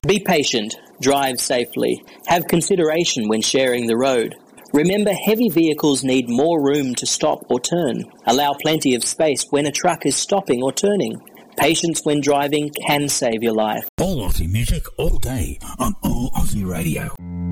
Be patient, drive safely, have consideration when sharing the road. Remember, heavy vehicles need more room to stop or turn. Allow plenty of space when a truck is stopping or turning. Patience when driving can save your life. All Aussie music all day on All Aussie Radio.